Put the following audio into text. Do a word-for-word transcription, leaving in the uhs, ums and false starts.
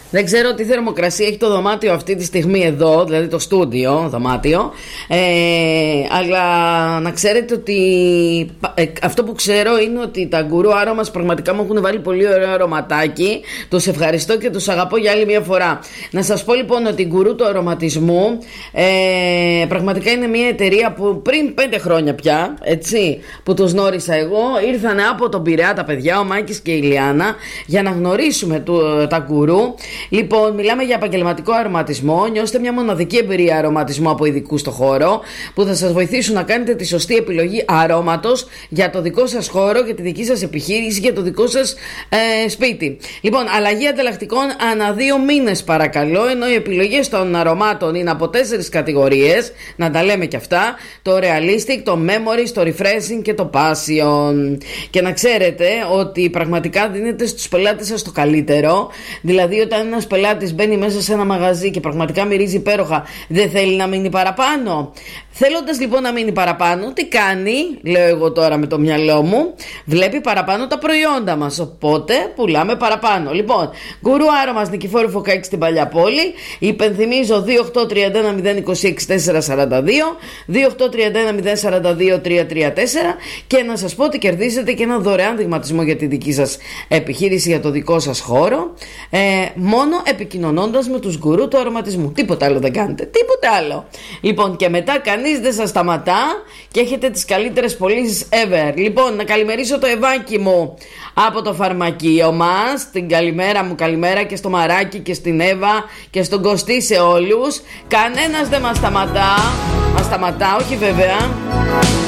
Δεν ξέρω τι θερμοκρασία έχει το δωμάτιο αυτή τη στιγμή εδώ, δηλαδή το στούντιο δωμάτιο, ε, αλλά να ξέρετε ότι ε, αυτό που ξέρω είναι ότι τα γκουρού άρωμας πραγματικά μου έχουν βάλει πολύ ωραίο αρωματάκι. Τους ευχαριστώ και τους αγαπώ για άλλη μια φορά. Να σας πω λοιπόν ότι η γκουρού του αρωματισμού ε, πραγματικά είναι μια εταιρεία που πριν πέντε χρόνια πια, έτσι, που τους γνώρισα εγώ, ήρθαν από τον Πειραιά τα παιδιά, ο Μάκης και η Λιάννα, για να γνωρίσουμε του, τα γκουρού. Λοιπόν, μιλάμε για επαγγελματικό αρωματισμό. Νιώστε μια μοναδική εμπειρία αρωματισμού από ειδικούς στο χώρο, που θα σας βοηθήσουν να κάνετε τη σωστή επιλογή αρώματος για το δικό σας χώρο, για τη δική σας επιχείρηση, για το δικό σας ε, σπίτι. Λοιπόν, αλλαγή ανταλλακτικών ανά δύο μήνες παρακαλώ, ενώ οι επιλογές των αρωμάτων είναι από τέσσερις κατηγορίες, να τα λέμε και αυτά: το realistic, το memory, το refreshing και το passion. Και να ξέρετε ότι πραγματικά δίνετε στους πελάτες σας το καλύτερο. Δηλαδή, όταν ένας πελάτης μπαίνει μέσα σε ένα μαγαζί και πραγματικά μυρίζει υπέροχα, δεν θέλει να μείνει παραπάνω. Θέλοντας λοιπόν να μείνει παραπάνω, τι κάνει, λέω εγώ τώρα με το μυαλό μου, βλέπει παραπάνω τα προϊόντα μας, οπότε πουλάμε παραπάνω. Λοιπόν, γκουρού άρωμας Νικηφόρου Φωκάκη στην Παλιά Πόλη. Υπενθυμίζω δύο οκτώ τρία ένα μηδέν είκοσι έξι τέσσερα σαράντα δύο, δύο οκτώ τρία ένα μηδέν σαράντα δύο τρία τρία τέσσερα, και να σας πω ότι κερδίζετε και ένα δωρεάν δειγματισμό για τη δική σας επιχείρηση, για το δικό σας χώρο, ε, μόνο επικοινωνώντας με τους γκουρού του αρωματισμού. Τίποτα άλλο δεν κάνετε, τίποτα άλλο. Λοιπόν, και μετά κανείς δεν σας σταματά και έχετε τις καλύτερες πωλήσεις ever. Λοιπόν, να καλημερίσω το Ευάκι μου από το φαρμακείο μας. Την καλημέρα μου, καλημέρα και στο Μαράκι και στην Εύα και στον Κωστή, σε όλους. Κανένας δεν μας σταματά. Μας σταματά, όχι βέβαια.